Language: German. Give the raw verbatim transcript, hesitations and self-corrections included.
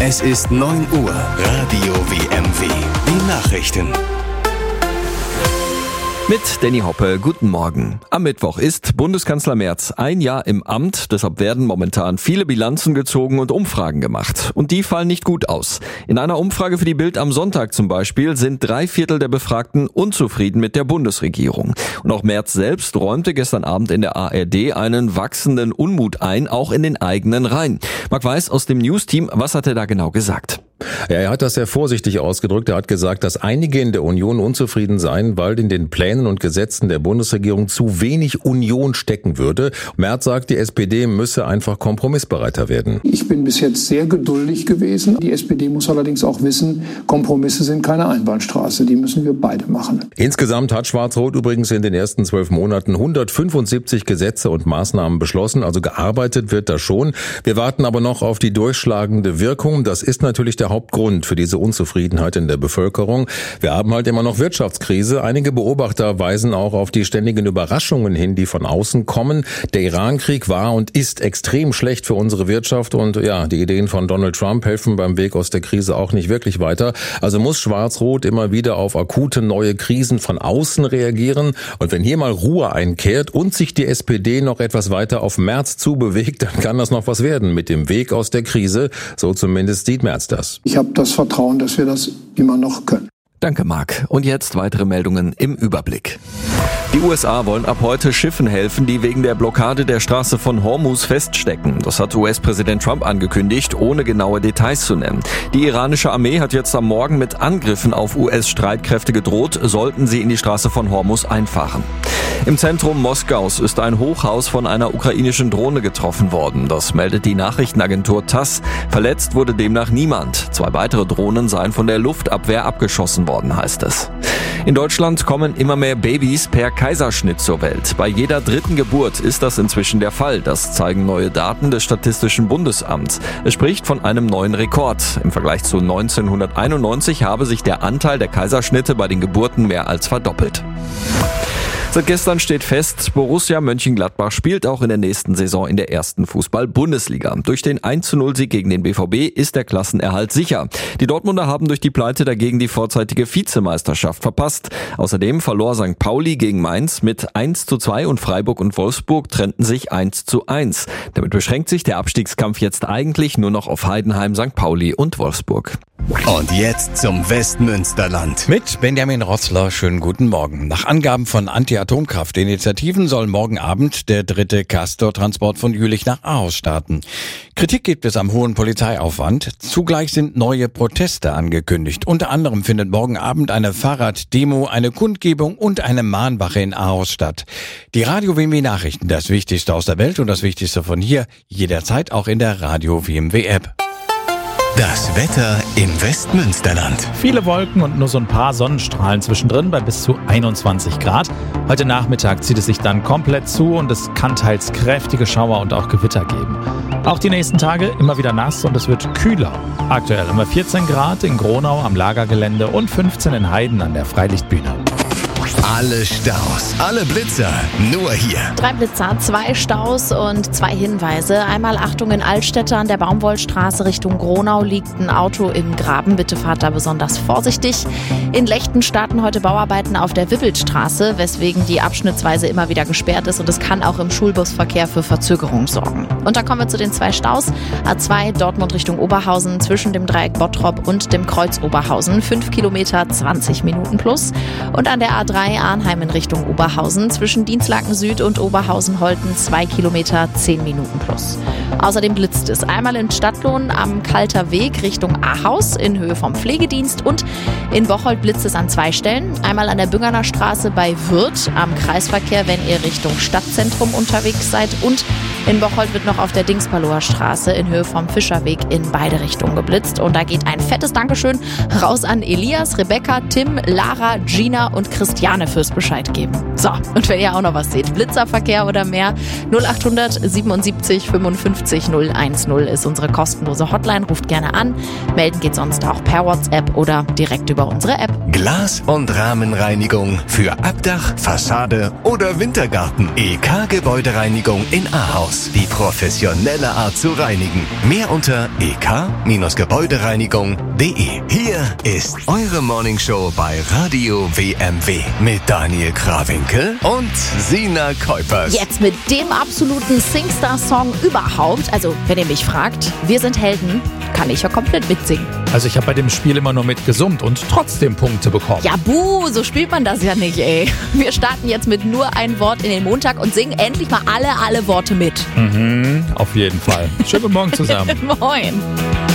Es ist neun Uhr. Radio W M W. Die Nachrichten. Mit Danny Hoppe, guten Morgen. Am Mittwoch ist Bundeskanzler Merz ein Jahr im Amt, deshalb werden momentan viele Bilanzen gezogen und Umfragen gemacht. Und die fallen nicht gut aus. In einer Umfrage für die Bild am Sonntag zum Beispiel sind drei Viertel der Befragten unzufrieden mit der Bundesregierung. Und auch Merz selbst räumte gestern Abend in der A R D einen wachsenden Unmut ein, auch in den eigenen Reihen. Marc Weiß aus dem News-Team, was hat er da genau gesagt? Ja, er hat das sehr vorsichtig ausgedrückt. Er hat gesagt, dass einige in der Union unzufrieden seien, weil in den Plänen und Gesetzen der Bundesregierung zu wenig Union stecken würde. Merz sagt, die S P D müsse einfach kompromissbereiter werden. Ich bin bis jetzt sehr geduldig gewesen. Die S P D muss allerdings auch wissen, Kompromisse sind keine Einbahnstraße. Die müssen wir beide machen. Insgesamt hat Schwarz-Rot übrigens in den ersten zwölf Monaten hundertfünfundsiebzig Gesetze und Maßnahmen beschlossen. Also gearbeitet wird da schon. Wir warten aber noch auf die durchschlagende Wirkung. Das ist natürlich der Hauptgrund für diese Unzufriedenheit in der Bevölkerung. Wir haben halt immer noch Wirtschaftskrise. Einige Beobachter weisen auch auf die ständigen Überraschungen hin, die von außen kommen. Der Iran-Krieg war und ist extrem schlecht für unsere Wirtschaft und ja, die Ideen von Donald Trump helfen beim Weg aus der Krise auch nicht wirklich weiter. Also muss Schwarz-Rot immer wieder auf akute neue Krisen von außen reagieren. Und wenn hier mal Ruhe einkehrt und sich die S P D noch etwas weiter auf Merz zubewegt, dann kann das noch was werden mit dem Weg aus der Krise. So zumindest sieht Merz das. Ich habe das Vertrauen, dass wir das immer noch können. Danke, Marc. Und jetzt weitere Meldungen im Überblick. Die U S A wollen ab heute Schiffen helfen, die wegen der Blockade der Straße von Hormuz feststecken. Das hat U S-Präsident Trump angekündigt, ohne genaue Details zu nennen. Die iranische Armee hat jetzt am Morgen mit Angriffen auf U S-Streitkräfte gedroht, sollten sie in die Straße von Hormuz einfahren. Im Zentrum Moskaus ist ein Hochhaus von einer ukrainischen Drohne getroffen worden. Das meldet die Nachrichtenagentur TASS. Verletzt wurde demnach niemand. Zwei weitere Drohnen seien von der Luftabwehr abgeschossen worden, heißt es. In Deutschland kommen immer mehr Babys per Kaiserschnitt zur Welt. Bei jeder dritten Geburt ist das inzwischen der Fall. Das zeigen neue Daten des Statistischen Bundesamts. Es spricht von einem neuen Rekord. Im Vergleich zu neunzehnhunderteinundneunzig habe sich der Anteil der Kaiserschnitte bei den Geburten mehr als verdoppelt. Seit gestern steht fest, Borussia Mönchengladbach spielt auch in der nächsten Saison in der ersten Fußball-Bundesliga. Durch den eins zu null Sieg gegen den B V B ist der Klassenerhalt sicher. Die Dortmunder haben durch die Pleite dagegen die vorzeitige Vizemeisterschaft verpasst. Außerdem verlor Sankt Pauli gegen Mainz mit eins zu zwei und Freiburg und Wolfsburg trennten sich eins zu eins. Damit beschränkt sich der Abstiegskampf jetzt eigentlich nur noch auf Heidenheim, Sankt Pauli und Wolfsburg. Und jetzt zum Westmünsterland. Mit Benjamin Roßler, schönen guten Morgen. Nach Angaben von Anti-Atomkraft-Initiativen soll morgen Abend der dritte Castor-Transport von Jülich nach Ahaus starten. Kritik gibt es am hohen Polizeiaufwand. Zugleich sind neue Proteste angekündigt. Unter anderem findet morgen Abend eine Fahrraddemo, eine Kundgebung und eine Mahnwache in Ahaus statt. Die Radio W M W Nachrichten, das Wichtigste aus der Welt und das Wichtigste von hier, jederzeit auch in der Radio W M W App. Das Wetter im Westmünsterland. Viele Wolken und nur so ein paar Sonnenstrahlen zwischendrin bei bis zu einundzwanzig Grad. Heute Nachmittag zieht es sich dann komplett zu und es kann teils kräftige Schauer und auch Gewitter geben. Auch die nächsten Tage immer wieder nass und es wird kühler. Aktuell haben wir vierzehn Grad in Gronau am Lagergelände und fünfzehn in Heiden an der Freilichtbühne. Alle Staus, alle Blitzer, nur hier. Drei Blitzer, zwei Staus und zwei Hinweise. Einmal Achtung in Altstädte an der Baumwollstraße Richtung Gronau liegt ein Auto im Graben. Bitte fahrt da besonders vorsichtig. In Lechten starten heute Bauarbeiten auf der Wippelstraße, weswegen die abschnittsweise immer wieder gesperrt ist und es kann auch im Schulbusverkehr für Verzögerung sorgen. Und dann kommen wir zu den zwei Staus. A zwei Dortmund Richtung Oberhausen zwischen dem Dreieck Bottrop und dem Kreuz Oberhausen. fünf Kilometer, zwanzig Minuten plus. Und an der A drei Arnheim in Richtung Oberhausen zwischen Dienstlaken Süd und Oberhausen-Holten zwei Kilometer, zehn Minuten plus. Außerdem blitzt es einmal in Stadtlohn am Kalter Weg Richtung Ahaus in Höhe vom Pflegedienst und in Bocholt blitzt es an zwei Stellen. Einmal an der Büngerner Straße bei Würth am Kreisverkehr, wenn ihr Richtung Stadtzentrum unterwegs seid, und in Bocholt wird noch auf der Dingspaloer Straße in Höhe vom Fischerweg in beide Richtungen geblitzt. Und da geht ein fettes Dankeschön raus an Elias, Rebecca, Tim, Lara, Gina und Christiane fürs Bescheid geben. So, und wenn ihr auch noch was seht, Blitzerverkehr oder mehr, null acht hundert siebenundsiebzig fünfundfünfzig null eins null ist unsere kostenlose Hotline. Ruft gerne an. Melden geht sonst auch per WhatsApp oder direkt über unsere App. Glas- und Rahmenreinigung für Abdach, Fassade oder Wintergarten. E K Gebäudereinigung in Ahaus. Die professionelle Art zu reinigen. Mehr unter e k Gebäudereinigung punkt de. Hier ist eure Morningshow bei Radio W M W mit Daniel Krawinkel und Sina Kuipers. Jetzt mit dem absoluten Singstar-Song überhaupt. Also, wenn ihr mich fragt, wir sind Helden, kann ich ja komplett mitsingen. Also ich habe bei dem Spiel immer nur mitgesummt und trotzdem Punkte bekommen. Ja, buh, so spielt man das ja nicht, ey. Wir starten jetzt mit nur ein Wort in den Montag und singen endlich mal alle, alle Worte mit. Mhm, auf jeden Fall. Schönen guten Morgen zusammen. Moin.